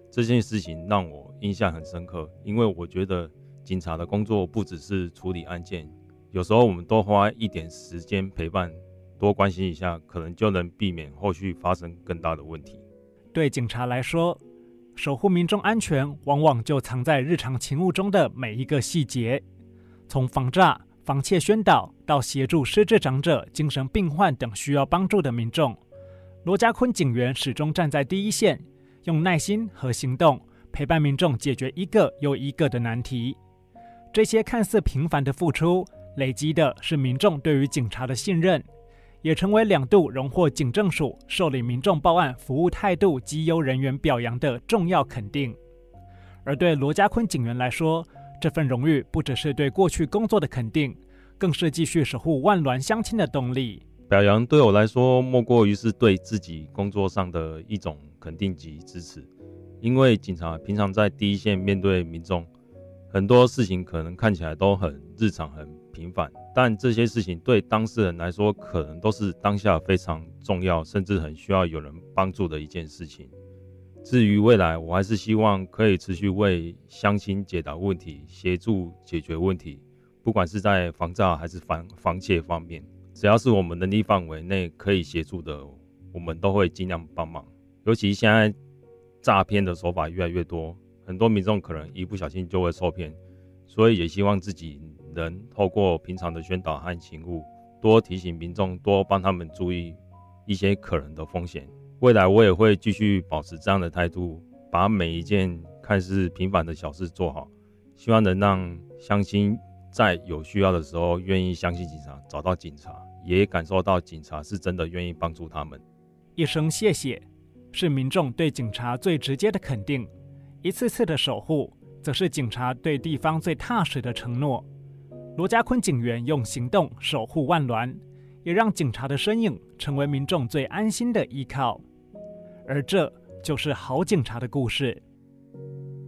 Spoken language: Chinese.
这件事情让我印象很深刻，因为我觉得警察的工作不只是处理案件，有时候我们多花一点时间陪伴，多关心一下，可能就能避免后续发生更大的问题。 对警察来说，守护民众安全往往就藏在日常勤务中的每一个细节，从防诈、防窃宣导到协助失智长者、精神病患等需要帮助的民众，罗家坤警员始终站在第一线，用耐心和行动陪伴民众解决一个又一个的难题。这些看似平凡的付出，累积的是民众对于警察的信任，也成为2度荣获警政署受理民众报案服务态度绩优人员表扬的重要肯定。而对罗家坤警员来说，这份荣誉不只是对过去工作的肯定，更是继续守护万峦乡亲的动力。 表扬对我来说，莫过于是对自己工作上的一种肯定及支持。因为警察平常在第一线面对民众，很多事情可能看起来都很日常、很平凡，但这些事情对当事人来说，可能都是当下非常重要，甚至很需要有人帮助的一件事情。至于未来，我还是希望可以持续为乡亲解答问题，协助解决问题，不管是在防诈还是防窃方面，只要是我们能力范围内可以协助的，我们都会尽量帮忙。尤其现在诈骗的手法越来越多，很多民众可能一不小心就会受骗，所以也希望自己能透过平常的宣导和勤务，多提醒民众，多帮他们注意一些可能的风险。未来我也会继续保持这样的态度，把每一件看似平凡的小事做好，希望能让乡亲在有需要的时候愿意相信警察，找到警察，也感受到警察是真的愿意帮助他们。 一声谢谢是民众对警察最直接的肯定，一次次的守护则是警察对地方最踏实的承诺。罗家坤警员用行动守护万峦，也让警察的身影成为民众最安心的依靠。而这就是好警察的故事。